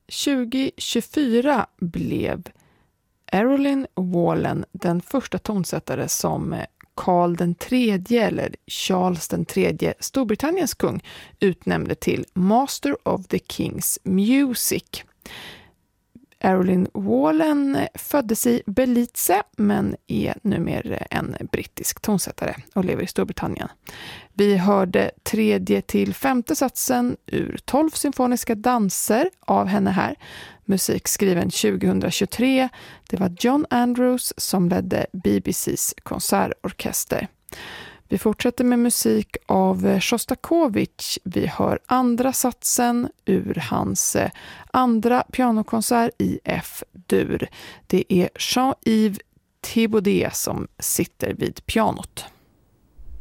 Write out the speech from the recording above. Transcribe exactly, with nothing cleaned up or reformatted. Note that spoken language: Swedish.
tjugo tjugofyra blev Arolyn Wallen den första tonsättare som Karl den tredje eller Charles den tredje, Storbritanniens kung, utnämnde till Master of the King's Music. Arolyn Wallen föddes i Belize men är numera en brittisk tonsättare och lever i Storbritannien. Vi hörde tredje till femte satsen ur tolv symfoniska danser av henne här. Musik skriven tjugohundratjugotre. Det var John Andrews som ledde B B C:s konsertorkester. Vi fortsätter med musik av Shostakovich. Vi hör andra satsen ur hans andra pianokonsert i F-dur. Det är Jean-Yves Thibaudet som sitter vid pianot.